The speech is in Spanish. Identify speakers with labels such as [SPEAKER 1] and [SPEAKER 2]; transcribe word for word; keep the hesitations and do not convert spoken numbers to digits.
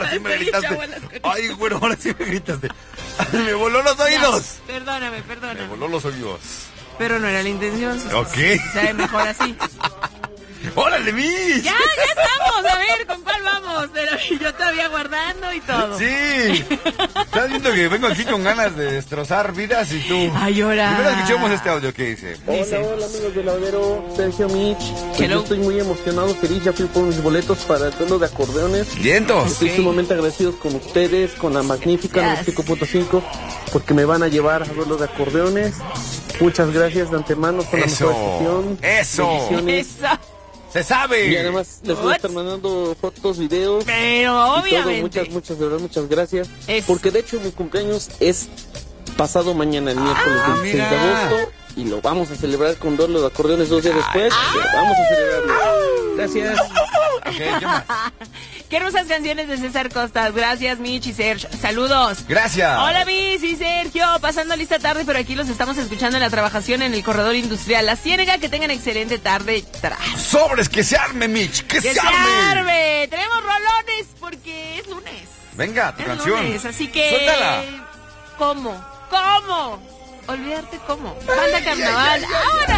[SPEAKER 1] ahora sí me gritaste. Ay, bueno, ahora sí me gritaste. Me voló los oídos.
[SPEAKER 2] Ya, perdóname, perdóname.
[SPEAKER 1] Me voló los oídos.
[SPEAKER 2] Pero no era la intención.
[SPEAKER 1] Ok.
[SPEAKER 2] Sabe mejor así.
[SPEAKER 1] ¡Órale, Miss!
[SPEAKER 2] Ya, ya estamos. A ver, ¿con cuál vamos? Pero yo todavía guardando y todo.
[SPEAKER 1] Sí. Estás viendo que vengo aquí con ganas de destrozar vidas y tú...
[SPEAKER 2] Ay, ahora.
[SPEAKER 1] Primero escuchemos este audio que dice.
[SPEAKER 3] Hola, hola amigos del Lavadero, Sergio Mitch.
[SPEAKER 2] Hello.
[SPEAKER 3] Yo estoy muy emocionado, feliz, ya fui por mis boletos para el duelo de acordeones.
[SPEAKER 1] ¡Vientos!
[SPEAKER 3] Estoy
[SPEAKER 2] Ok.
[SPEAKER 3] sumamente agradecidos con ustedes, con la magnífica
[SPEAKER 2] Yes.
[SPEAKER 3] noventa y cinco punto cinco, porque me van a llevar a duelo de acordeones. Muchas gracias de antemano por la
[SPEAKER 1] Eso,
[SPEAKER 3] mejor estación.
[SPEAKER 1] eso.
[SPEAKER 3] Bendiciones.
[SPEAKER 2] Eso.
[SPEAKER 1] ¡Se sabe!
[SPEAKER 3] Y además les voy
[SPEAKER 2] What?
[SPEAKER 3] a estar mandando fotos, videos.
[SPEAKER 2] Pero
[SPEAKER 3] y todo.
[SPEAKER 2] obviamente.
[SPEAKER 3] Muchas, muchas, de verdad, muchas gracias.
[SPEAKER 2] Es-
[SPEAKER 3] Porque de hecho mi cumpleaños es pasado mañana, el miércoles
[SPEAKER 1] Ah,
[SPEAKER 3] veintiséis de
[SPEAKER 1] mira.
[SPEAKER 3] agosto. Y lo vamos a celebrar con duelo de acordeones dos días después. Pero vamos a celebrarlo. Gracias.
[SPEAKER 1] Ok, ¿qué más?
[SPEAKER 2] Qué hermosas canciones de César Costas. Gracias, Mitch y Sergio. Saludos.
[SPEAKER 1] Gracias.
[SPEAKER 2] Hola, Miss y Sergio. Pasando lista tarde, pero aquí los estamos escuchando en la trabajación en el corredor industrial La Ciénega. Que tengan excelente tarde tras.
[SPEAKER 1] Sobres, que se arme, Mitch, que,
[SPEAKER 2] ¡Que
[SPEAKER 1] se arme.
[SPEAKER 2] arme! Tenemos rolones porque es lunes.
[SPEAKER 1] Venga, tu
[SPEAKER 2] Es
[SPEAKER 1] canción.
[SPEAKER 2] lunes, así que...
[SPEAKER 1] Suéltala.
[SPEAKER 2] ¿Cómo? ¿Cómo? Olvidarte cómo. Banda Carnaval. Ahora.